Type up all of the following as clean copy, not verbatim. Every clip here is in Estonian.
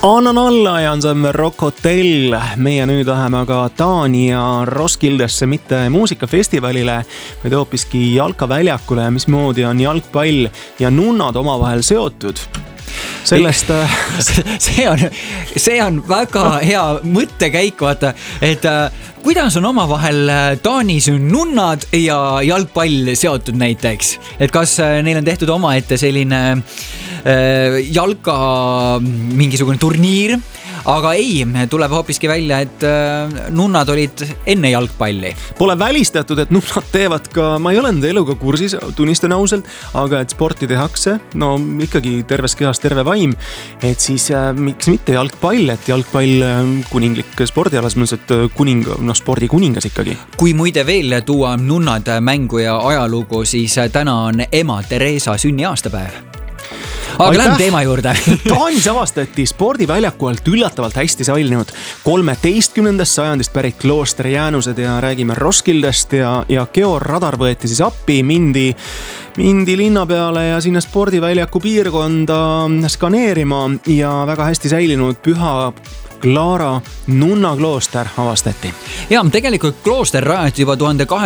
Annan alla ja on see Rock Hotel. Meie nüüd läheme aga Taani ja Roskildesse mitte muusikafestivalile, vaid hoopiski jalkaväljakule, mismoodi on jalgpall ja nunnad omavahel seotud. Sellest see on väga hea mõttekäik, vaata, et kuidas on omavahel Taanis nunnad ja jalgpall seotud näiteks, et kas neil on tehtud omaette selline jalka mingisugune turniir, aga ei, tuleb hoopiski välja, et nunnad olid enne jalgpalli. Pole välistatud, et nunnad teevad ka, ma ei ole enda eluga kursis, tunnistan ausalt, aga et sporti tehakse, no ikkagi terves kehas terve vaim, et siis miks mitte jalgpall, et jalgpall kuninglik spordialas, et spordi kuningas ikkagi. Kui muide veel tuua nunnad mängu ja ajalugu, siis täna on ema Teresa sünniaastapäev. Aga lähme teema juurde. Taanis avastati spordiväljaku alt üllatavalt hästi säilinud 13. sajandist pärit kloostri jäänused ja räägime Roskildest ja georadar võeti siis appi, mindi linna peale ja sinna spordiväljaku piirkonda skaneerima ja väga hästi säilinud Püha Clara nunna klooster avastati. Ja, tegelikult klooster rajati juba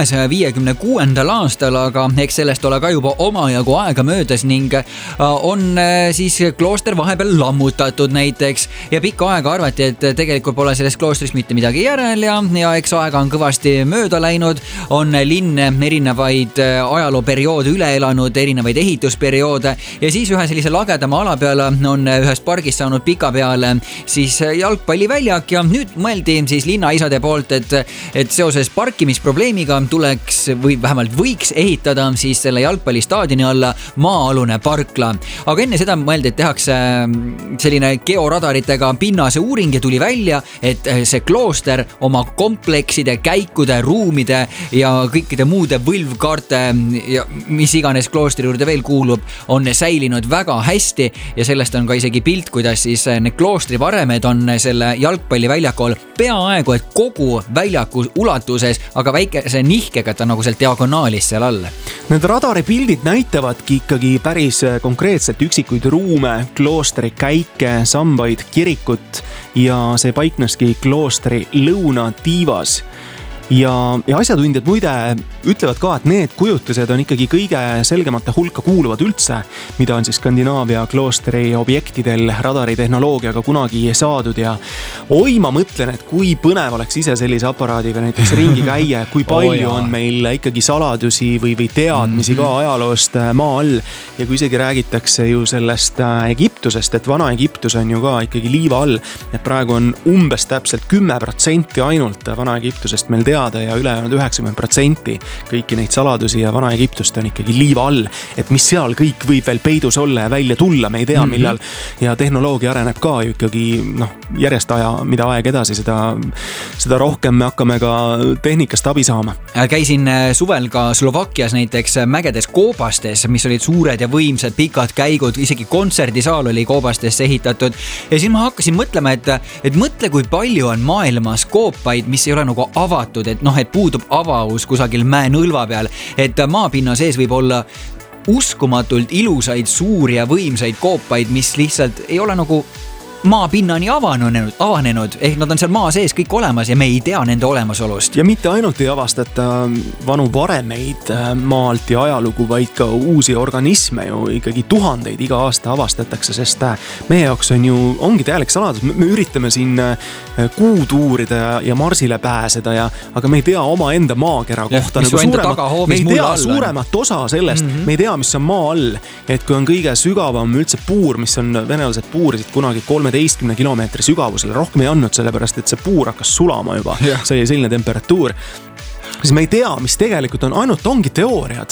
1256. aastal, aga eks sellest ole ka juba omajagu aega möödas ning on siis klooster vahepeal lammutatud näiteks ja pikka aega arvati, et tegelikult pole sellest kloostrist mitte midagi järel ja eks aega on kõvasti mööda läinud, on linn erinevaid ajalooperioode üle elanud, erinevaid ehitusperioode ja siis ühe sellise lagedama ala peale on ühest pargist saanud pika peale siis jalgpalliväljak ja nüüd mõeldi siis linnaisade poolt, et seoses parkimisprobleemiga tuleks või vähemalt võiks ehitada siis selle jalgpallistaadioni alla maa-alune parkla. Aga enne seda mõeldi, et tehakse selline georadaritega pinnase uuring ja tuli välja, et see klooster oma komplekside, käikude, ruumide ja kõikide muude võlvkaarte ja mis iganes kloostri juurde veel kuulub, on säilinud väga hästi ja sellest on ka isegi pilt, kuidas siis need kloostri varemed on selle jalgpalliväljakul peaaegu, et kogu väljaku ulatuses, aga väikese nihkega ta nagu seal diagonaalis seal all. Need radari pildid näitavadki ikkagi päris konkreetselt üksikuid ruume, kloostri käike, sambaid, kirikut ja see paikneski kloostri lõunatiivas. Ja asjatundjad muide ütlevad ka, et need kujutised on ikkagi kõige selgemate hulka kuuluvad üldse, mida on siis Skandinaavia kloostri objektidel radaritehnoloogiaga kunagi saadud ja ma mõtlen, et kui põnev oleks ise sellise aparaadiga näiteks ringi käia, kui palju on meil ikkagi saladusi või teadmisi ka ajaloost maa all ja kui isegi räägitakse ju sellest Egiptusest, et vana Egiptus on ju ka ikkagi liiva all, et praegu on umbes täpselt 10% ainult vana Egiptusest meil teada ja ülejäänud 90% kõiki neid saladusi ja vana Egiptust on ikkagi liiva all, et mis seal kõik võib veel peidus olla ja välja tulla, me ei tea millal ja tehnoloogia areneb ka ju ikkagi järjest mida aeg edasi, seda rohkem me hakkame ka tehnikast abi saama. Käisin suvel ka Slovakkias näiteks mägedes koobastes, mis olid suured ja võimsad pikad käigud, isegi kontserdisaal oli koobastesse ehitatud ja siis ma hakkasin mõtlema, et mõtle, kui palju on maailmas koopaid, mis ei ole nagu avatud, et puudub avaus kusagil mäenõlva peal, et maapinna sees võib olla uskumatult ilusaid, suuri ja võimsaid koopaid, mis lihtsalt ei ole nagu maapinnani avanenud, ehk nad on seal maa sees kõik olemas ja me ei tea nende olemasolust. Ja mitte ainult ei avastata vanu varemeid maalt ja ajalugu, vaid ka uusi organisme ju ikkagi tuhandeid iga aasta avastatakse, sest meie jaoks ongi täielik saladus. Me üritame siin kuud uurida ja Marsile pääseda, aga me ei tea oma enda maakera kohta. Me ei tea suuremat osa sellest, me ei tea, mis on maa all, et kui on kõige sügavam üldse puur, mis on venelased puurisid kunagi 13 kilomeetri sügavusele, rohkem ei andnud sellepärast, et see puur hakkas sulama juba, see oli selline temperatuur. Siis me ei tea, mis tegelikult on, ainult ongi teooriad,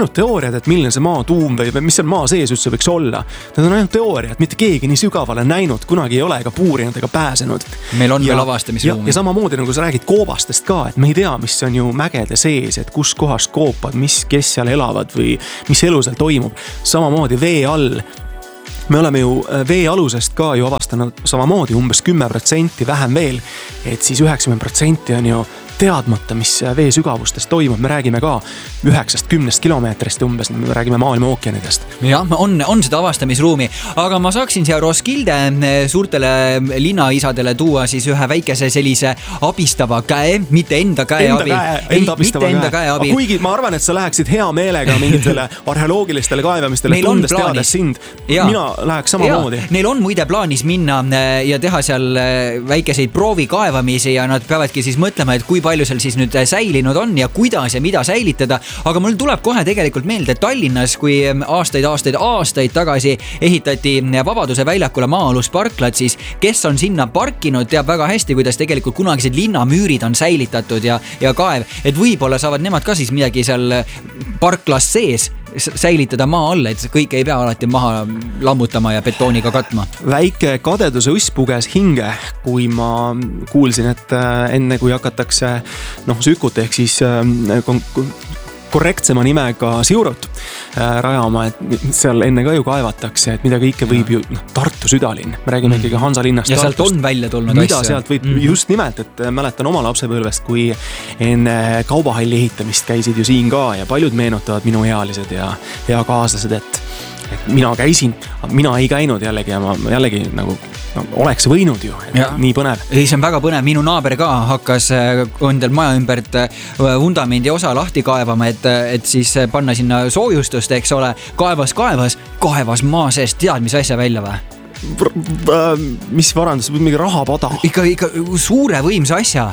et milline see maa tuum või mis seal maa sees üldse võiks olla. Need on ainult teooriad, mitte keegi nii sügavale näinud, kunagi ei ole ega puurinud ega pääsenud. Meil on veel avastamisruumi. Ja samamoodi nagu sa räägid koobastest ka, et me ei tea, mis on ju mägede sees, et kus kohast koopad, kes seal elavad või mis elu seal toimub. Samamoodi vee all. Me oleme ju veealusest ka ju avastanud samamoodi umbes 10% vähem veel, et siis 90% on ju teadmata, mis vee sügavustes toimub, me räägime ka 9-10 kilomeetrist umbes, me räägime maailma ookeanidest. Jah, on seda avastamisruumi, aga ma saaksin siia Roskilde suurtele linnaisadele tuua siis ühe väikese sellise abistava käe, mitte enda käe abi. Kuigi ma arvan, et sa läheksid hea meelega mingitele arheoloogilistele kaevamistele, tundes teades sind. Mina läheks samamoodi. Neil on muide plaanis minna ja teha seal väikeseid proovikaevamisi ja nad peavadki siis mõtlema, et kui palju seal siis nüüd säilinud on ja kuidas ja mida säilitada. Aga mul tuleb kohe tegelikult meelde Tallinnas, kui aastaid tagasi ehitati Vabaduse väljakule maa-alusparklad, siis kes on sinna parkinud, teab väga hästi, kuidas tegelikult kunagised linnamüürid on säilitatud ja kaev. Et võib-olla saavad nemad ka siis midagi seal parklas sees säilitada maa all, et kõik ei pea alati maha lammutama ja betooniga katma. Väike kadeduse uss puges hinge, kui ma kuulsin, et enne kui hakatakse sükut ehk siis korrektsema nimega Siurut rajama, et seal enne ka ju kaevatakse, et mida kõike võib ju Tartu südalinn. Me räägime ikkagi Hansalinnast. Ja sealt on välja tulnud mida asja. Sealt võib just nimelt, et mäletan oma lapsepõlvest, kui enne kaubahalli ehitamist käisid ju siin ka ja paljud meenutavad minu ealised ja kaaslased, et mina käisin, mina ei käinud jällegi ja ma jällegi nagu oleks võinud ju, nii põnev. See on väga põnev, minu naaber ka hakkas endal maja ümbert vundamendi osa lahti kaevama, et siis panna sinna soojustust, eks ole, kaevas maa seest, tead mis asja välja või? Mis varandus, mingi rahapada? Ikka suure võimsa asja.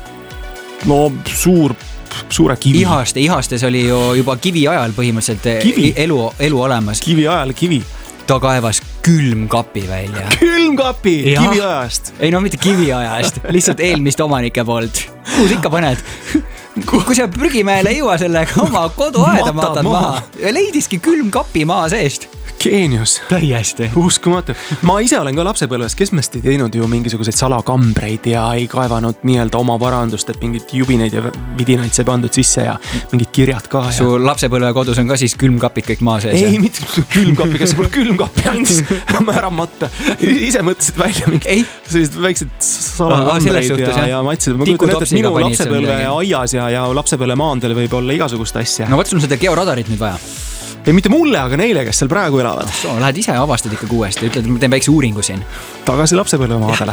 No suure kivi. Ihastes oli ju juba kivi ajal põhimõtteliselt elu olemas. Kivi ajal kivi. Ta kaevas külmkapi välja. Külmkapi? Kivi ajast? Ei no mitte kivi ajast, lihtsalt eelmist omanike poolt. Kus ikka paned? Kui sa prügimäele ei jõua sellega oma koduaeda matad maha. Leidiski külmkapi maa seest. Geenius. Täiesti. Uskumatu. Ma ise olen ka lapsepõlves keskmesti teinud ju mingisuguseid salakambreid ja ei kaevanud nii-öelda oma varandust, et mingid jubineid ja vidinaid sai pandud sisse ja mingid kirjad ka. Su lapsepõlve kodus on ka siis külmkapid kõik maa sees? Ei, mitte külmkapi, kes mul külmkapi andis määramata. Ise mõtlesid välja mingid sellised väiksed salakambreid ja matsid. Ma kujutan ette, et minu lapsepõlve aias ja lapsepõlve maandel võib olla igasugust asja. No võt sul seda georadarit nüüd vaja? Ei, mitte mulle, aga neile, kes seal praegu elavad. Lähed ise ja avastad ikka uuesti, ütled, et ma teen väikse uuringu siin. Tagasi lapsepõlvemaadele.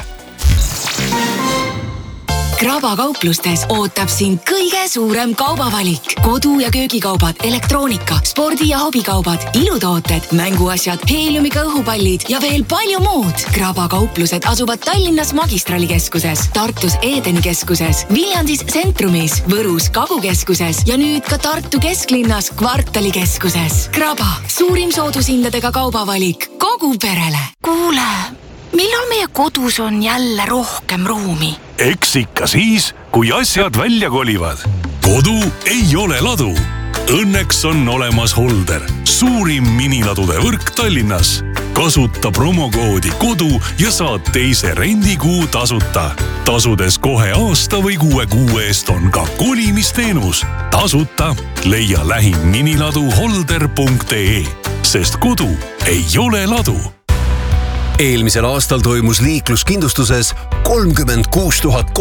Kraba kauplustes ootab sind kõige suurem kaubavalik. Kodu- ja köögikaubad, elektroonika, spordi- ja hobikaubad, ilutooted, mänguasjad, heeliumiga õhupallid ja veel palju muud. Kraba kauplused asuvad Tallinnas Magistralikeskuses, Tartus Edeni keskuses, Viljandis Centrumis, Võrus Kagukeskuses ja nüüd ka Tartu kesklinnas Kvartalikeskuses. Kraba, suurim soodushindadega kaubavalik kogu perele. Kuule, millal meie kodus on jälle rohkem ruumi? Eks ikka siis, kui asjad välja kolivad. Kodu ei ole ladu. Õnneks on olemas Holder, suurim miniladude võrk Tallinnas. Kasuta promokoodi kodu ja saad teise rendikuu tasuta. Tasudes kohe aasta või 6 kuu eest on ka kolimisteenus. Tasuta leia lähim miniladu holder.ee, sest kodu ei ole ladu. Eelmisel aastal toimus liikluskindlustuses 36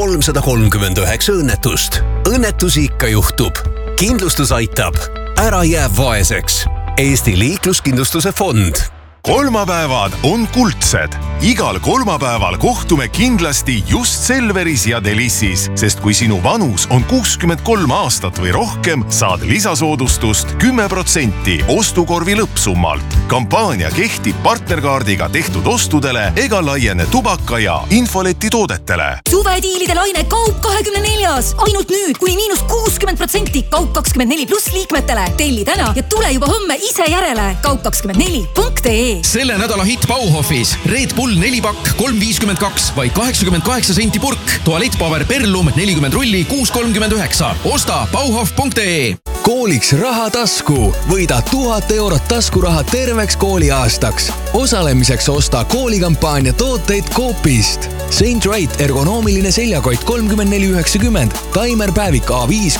339 õnnetust. Õnnetusi ikka juhtub. Kindlustus aitab. Ära jää vaeseks. Eesti liikluskindlustuse fond. Kolmapäevad on kuldsed. Igal kolmapäeval kohtume kindlasti just Selveris ja Delissis, sest kui sinu vanus on 63 aastat või rohkem, saad lisasoodustust 10% ostukorvi lõppsummalt. Kampaania kehtib partnerkaardiga tehtud ostudele ega laiene tubaka ja infoleti toodetele. Suvediilide laine Kaup 24. Ainult nüüd kuni -60% Kaup 24 pluss liikmetele. Telli täna ja tule juba homme ise järele. kaup24.ee. Selle nädala hitt Bauhofis. Red Bull 4-pakk 3,52, vaid 88 senti purk. Tualettpaber Perlum 40 rulli 6,39. Osta bauhof.ee. Kooliks raha tasku. Võida 1000 eurot taskuraha terveks kooliaastaks. Osalemiseks osta koolikampaania tooteid Coopist. Saint Wright ergonoomiline seljakott 34,90, Timer päevik A5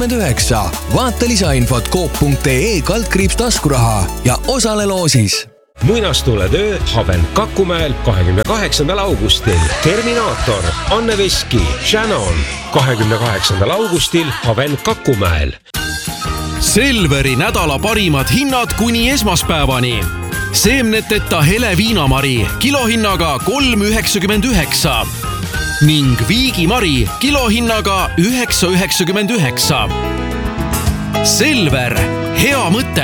3,99. Vaata lisainfot coop.ee/taskuraha ja osale loosis. Muinastuuletöö Haven Kakumäel 28. augustil. Terminaator, Anne Veski, Shannon 28. augustil Haven Kakumäel. Selveri nädala parimad hinnad kuni esmaspäevani. Seemneteta hele viinamari kilohinnaga 3,99 ning viigimari kilohinnaga 9,99. Selver, hea mõte.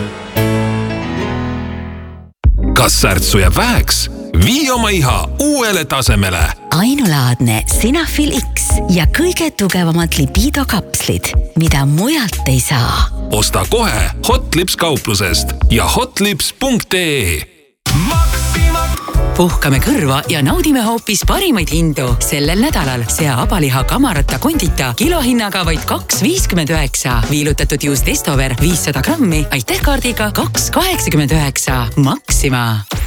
Kas särtsu jääb väheks? Vii oma iha uuele tasemele. Ainulaadne Sinafil X ja kõige tugevamad libiidokapslid, mida mujalt ei saa. Osta kohe Hotlips kauplusest ja hotlips.ee. Puhkame kõrva ja naudime hoopis parimaid hindu. Sellel nädalal sea abaliha kamarata kondita kilohinnaga vaid 2,59. Viilutatud juust Estover 500 grammi, aitäh kaardiga 2,89. Maxima.